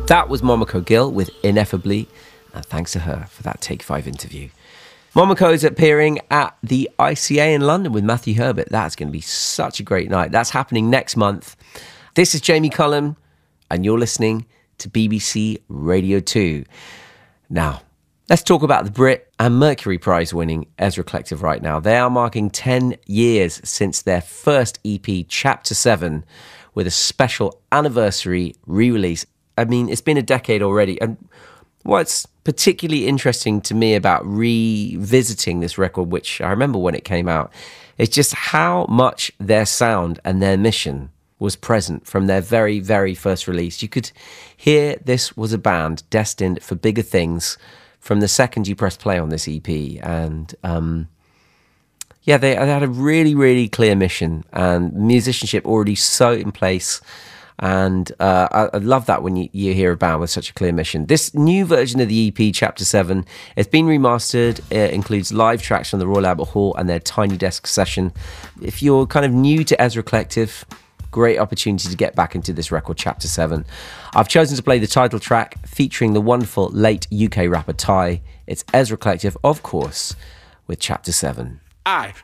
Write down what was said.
That was Momoko Gill with Ineffably, and thanks to her for that Take 5 interview. Momoko is appearing at the ICA in London with Matthew Herbert. That's going to be such a great night. That's happening next month. This is Jamie Cullum, and you're listening to BBC Radio 2. Now, let's talk about the Brit and Mercury Prize winning Ezra Collective right now. They are marking 10 years since their first EP, Chapter 7, with a special anniversary re-release. I mean, it's been a decade already. And what's particularly interesting to me about revisiting this record, which I remember when it came out, is just how much their sound and their mission was present from their very, very first release. You could hear this was a band destined for bigger things from the second you press play on this EP. And they had a really, really clear mission and musicianship already so in place. And I love that when you hear a band with such a clear mission. This new version of the EP, Chapter 7, it's been remastered. It includes live tracks from the Royal Albert Hall and their Tiny Desk session. If you're kind of new to Ezra Collective, great opportunity to get back into this record, Chapter 7. I've chosen to play the title track featuring the wonderful late UK rapper Ty. It's Ezra Collective, of course, with Chapter 7. I